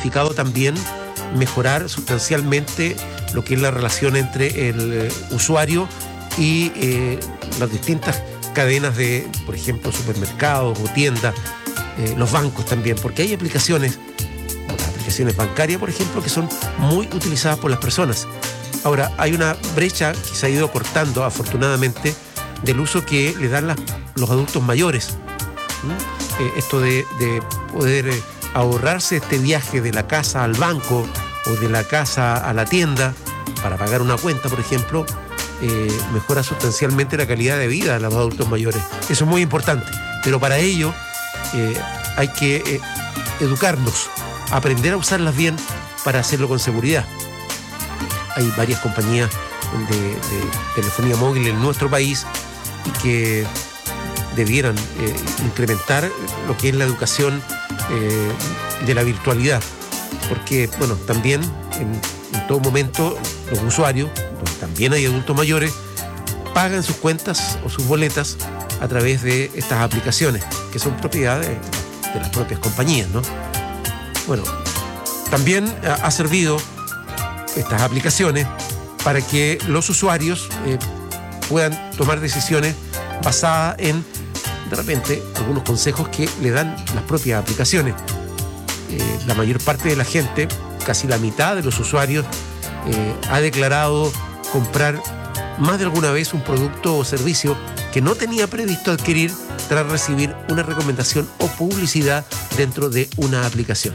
significado también mejorar sustancialmente lo que es la relación entre el usuario y las distintas cadenas de, por ejemplo, supermercados o tiendas, los bancos también, porque hay aplicaciones, como las aplicaciones bancarias, por ejemplo, que son muy utilizadas por las personas. Ahora, hay una brecha que se ha ido cortando, afortunadamente, del uso que le dan los adultos mayores. Esto de poder ahorrarse este viaje de la casa al banco o de la casa a la tienda para pagar una cuenta, por ejemplo, mejora sustancialmente la calidad de vida de los adultos mayores. Eso es muy importante, pero para ello hay que educarnos, aprender a usarlas bien para hacerlo con seguridad. Hay varias compañías de telefonía móvil en nuestro país y que debieran incrementar lo que es la educación de la virtualidad, porque bueno, también en todo momento los usuarios, donde también hay adultos mayores, pagan sus cuentas o sus boletas a través de estas aplicaciones que son propiedad de las propias compañías, ¿no? Bueno, también ha servido estas aplicaciones para que los usuarios puedan tomar decisiones basadas en, de repente, algunos consejos que le dan las propias aplicaciones. La mayor parte de la gente, casi la mitad de los usuarios, ha declarado comprar más de alguna vez un producto o servicio que no tenía previsto adquirir tras recibir una recomendación o publicidad dentro de una aplicación.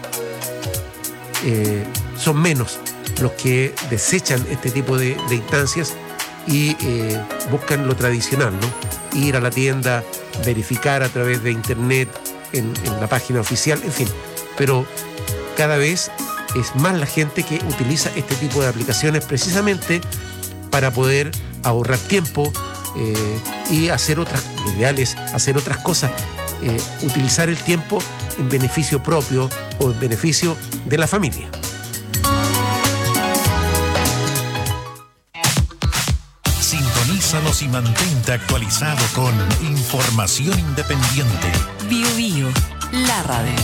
Son menos los que desechan este tipo de instancias y buscan lo tradicional, ¿no? Ir a la tienda, verificar a través de internet, en la página oficial, en fin. Pero cada vez es más la gente que utiliza este tipo de aplicaciones precisamente para poder ahorrar tiempo y hacer otras, lo ideal es hacer otras cosas, utilizar el tiempo en beneficio propio o en beneficio de la familia. Sintonízanos y mantente actualizado con información independiente. Bio Bio, la radio.